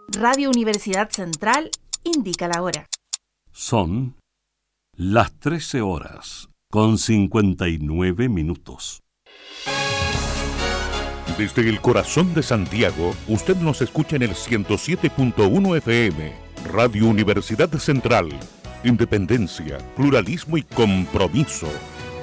Radio Universidad Central indica la hora. Son las 13 horas con 59 minutos. Desde el corazón de Santiago, usted nos escucha en el 107.1 FM, Radio Universidad Central. Independencia, pluralismo y compromiso.